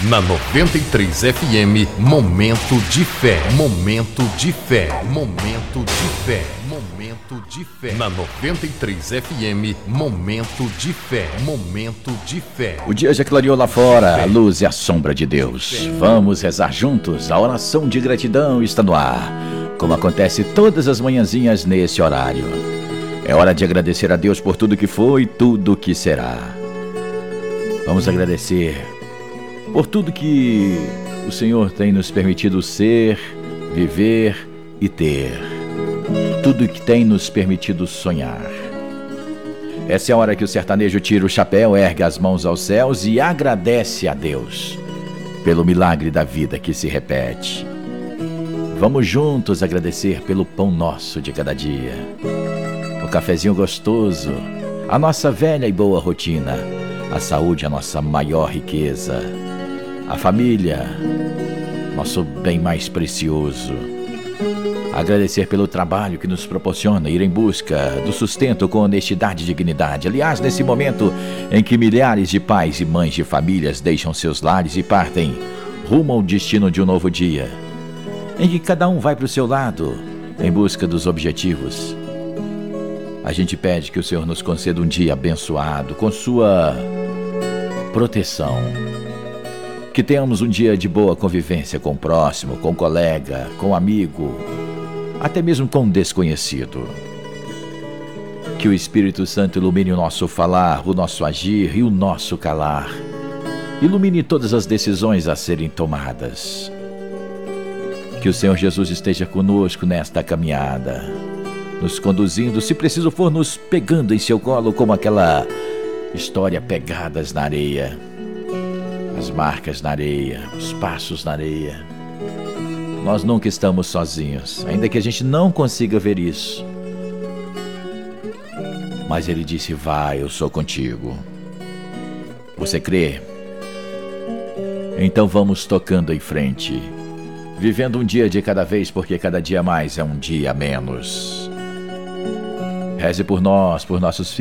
Na 93 FM, Momento de Fé. Momento de Fé. Momento de Fé. Momento de Fé. Na 93 FM, Momento de Fé. Momento de Fé. O dia já clareou lá fora, a luz e a sombra de Deus. Vamos rezar juntos, a oração de gratidão está no ar, como acontece todas as manhãzinhas nesse horário. É hora de agradecer a Deus por tudo que foi e tudo que será. Vamos agradecer por tudo que o Senhor tem nos permitido ser, viver e ter. Tudo que tem nos permitido sonhar. Essa é a hora que o sertanejo tira o chapéu, ergue as mãos aos céus e agradece a Deus pelo milagre da vida que se repete. Vamos juntos agradecer pelo pão nosso de cada dia, o cafezinho gostoso, a nossa velha e boa rotina, a saúde, a nossa maior riqueza, a família, nosso bem mais precioso. Agradecer pelo trabalho que nos proporciona ir em busca do sustento com honestidade e dignidade. Aliás, nesse momento em que milhares de pais e mães de famílias deixam seus lares e partem rumo ao destino de um novo dia, em que cada um vai para o seu lado em busca dos objetivos, a gente pede que o Senhor nos conceda um dia abençoado com sua proteção. Que tenhamos um dia de boa convivência com o próximo, com o colega, com o amigo, até mesmo com um desconhecido. Que o Espírito Santo ilumine o nosso falar, o nosso agir e o nosso calar. Ilumine todas as decisões a serem tomadas. Que o Senhor Jesus esteja conosco nesta caminhada, nos conduzindo, se preciso for, nos pegando em seu colo, como aquela história Pegadas na Areia. As marcas na areia, os passos na areia. Nós nunca estamos sozinhos, ainda que a gente não consiga ver isso. Mas ele disse: vai, eu sou contigo. Você crê? Então vamos tocando em frente, vivendo um dia de cada vez, porque cada dia mais é um dia menos. Reze por nós, por nossos filhos.